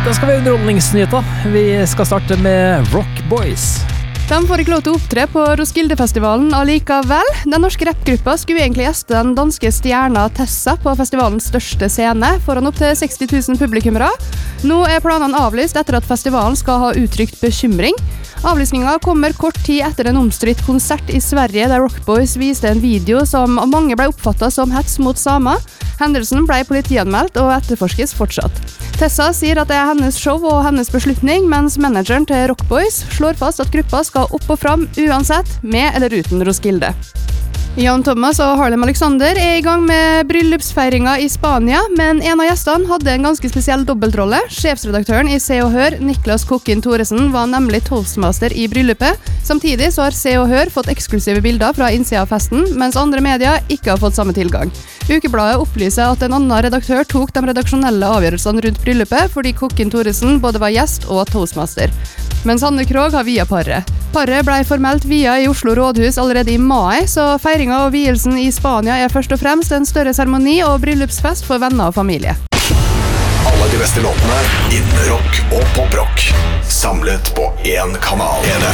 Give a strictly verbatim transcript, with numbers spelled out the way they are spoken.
Da skal vi underholdningsnyheter. Vi skal starte med Rock Boys. De får ikke lov til å opptre på Roskilde-festivalen allikevel. Den norske rappgruppa skulle egentlig gjeste den danske stjerna Tessa på festivalens største scene, foran opp til seksti tusen publikummere. Nå er planene avlyst etter at festivalen skal ha uttrykt bekymring. Avlysningen kommer kort tid etter en omstridt konsert i Sverige, der Rock Boys viste en video som av mange ble oppfattet som hets mot samer. Hendelsen ble politianmeldt og etterforskes fortsatt. Tessa sier at det er hennes show og hennes beslutning, mens manageren til Rock Boys slår fast at gruppa skal opp og fram uansett, med eller uten Roskilde. Jan Thomas og Harlem Alexander er i gang med bryllupsfeiringa i Spania, men en av gjestene hadde en ganske spesiell dobbeltrolle. Sjefsredaktøren i Se og Hør, Niklas Kokken Thoresen, var nemlig toastmaster i bryllupet. Samtidig så har Se og Hør fått eksklusive bilder fra innsida av festen, mens andre medier ikke har fått samme tilgang. Ukebladet opplyser at en annen redaktør tok de redaksjonelle avgjørelsene rundt bryllupet, fordi Kokken Thoresen både var gjest og toastmaster. Mens Hanne Krogh har via paret. Paret ble formelt via i Oslo rådhus allerede i mai, så feiringa og vielsen i Spania er først og fremst en større seremoni og bryllupsfest for venner og familie. Alle de beste låtene innen rock og poprock, samlet på én kanal. N